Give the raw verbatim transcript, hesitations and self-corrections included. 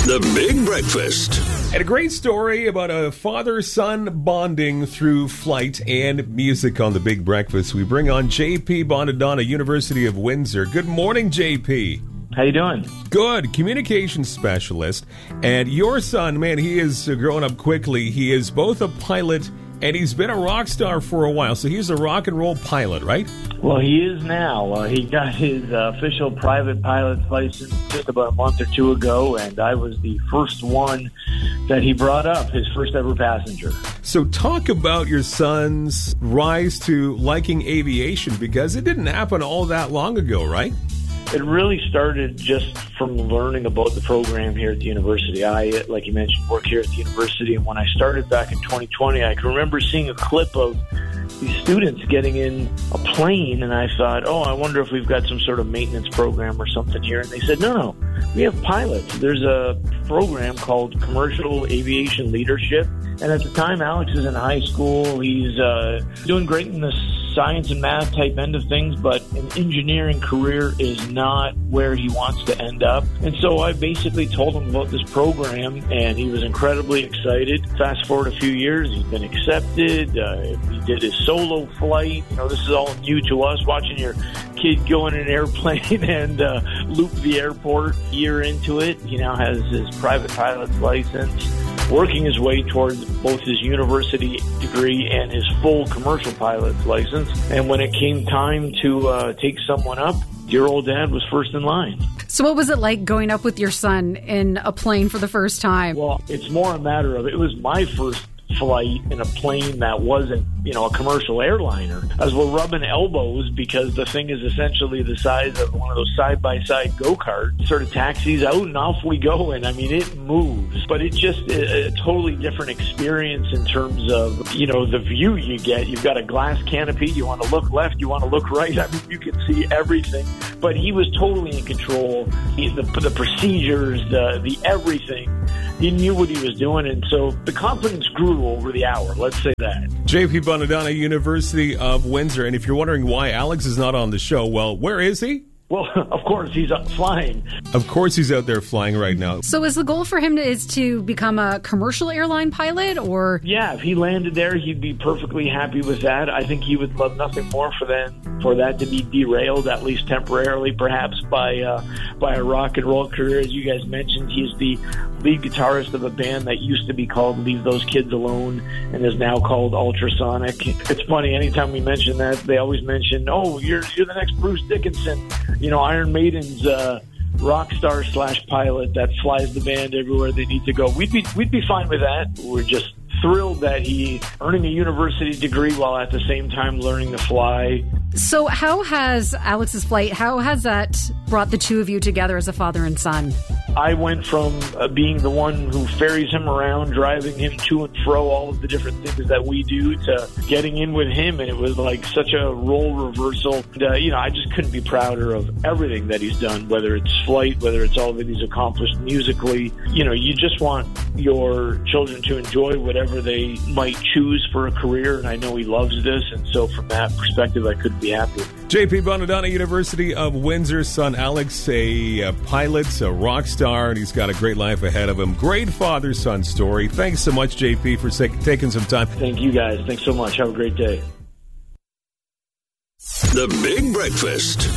The Big Breakfast. And a great story about a father-son bonding through flight and music on The Big Breakfast. We bring on J P Bonadonna, University of Windsor. Good morning, J P. How you doing? Good. Communications specialist. And your son, man, he is growing up quickly. He is both a pilot and he's been a rock star for a while. So he's a rock and roll pilot, right? Well, he is now. Uh, he got his uh, official private pilot's license just about a month or two ago, and I was the first one that he brought up, his first ever passenger. So talk about your son's rise to liking aviation, because it didn't happen all that long ago, right? It really started just from learning about the program here at the university. I, like you mentioned, work here at the university, and when I started back in twenty twenty, I can remember seeing a clip of these students getting in a plane, and I thought, oh, I wonder if we've got some sort of maintenance program or something here. And they said, no, no, we have pilots. There's a program called Commercial Aviation Leadership. And at the time, Alex is in high school. He's uh, doing great in the science and math type end of things, but an engineering career is not where he wants to end up. And so I basically told him about this program, and he was incredibly excited. Fast forward a few years, he's been accepted. Uh, he did his solo flight. You know, this is all new to us, watching your kid go in an airplane and uh, loop the airport. A year into it, he now has his private pilot's license, working his way towards both his university degree and his full commercial pilot's license. And when it came time to uh, take someone up, your old dad was first in line. So what was it like going up with your son in a plane for the first time? Well, it's more a matter of, it was my first flight in a plane that wasn't, you know, a commercial airliner. As we're rubbing elbows because the thing is essentially the size of one of those side-by-side go-karts, sort of taxis out and off we go. And I mean, it moves, but it's just a, a totally different experience in terms of, you know, the view you get. You've got a glass canopy. You want to look left. You want to look right. I mean, you can see everything, but he was totally in control. He, the, the procedures, the, the everything. He knew what he was doing, and so the confidence grew over the hour, let's say that. J P Bonadonna, University of Windsor. And if you're wondering why Alex is not on the show, well, where is he? Well, of course, he's up flying. Of course he's out there flying right now. So is the goal for him to, is to become a commercial airline pilot, or? Yeah, if he landed there, he'd be perfectly happy with that. I think he would love nothing more for then for that to be derailed, at least temporarily, perhaps by uh, by a rock and roll career. As you guys mentioned, he's the lead guitarist of a band that used to be called Leave Those Kids Alone and is now called Ultrasonic. It's funny, anytime we mention that, they always mention, oh, you're you're the next Bruce Dickinson. You know, Iron Maiden's uh, rock star slash pilot that flies the band everywhere they need to go. We'd be we'd be fine with that. We're just thrilled that he earning a university degree while at the same time learning to fly. So how has Alex's flight, how has that brought the two of you together as a father and son? I went from uh, being the one who ferries him around, driving him to and fro, all of the different things that we do, to getting in with him, and it was like such a role reversal. And, uh, you know, I just couldn't be prouder of everything that he's done, whether it's flight, whether it's all that he's accomplished musically. You know, you just want your children to enjoy whatever they might choose for a career, and I know he loves this, and so from that perspective, I couldn't be happier. J P Bonadonna, University of Windsor, son Alex, a uh, pilot, a rock star, and he's got a great life ahead of him. Great father-son story. Thanks so much, J P, for sa- taking some time. Thank you, guys. Thanks so much. Have a great day. The Big Breakfast.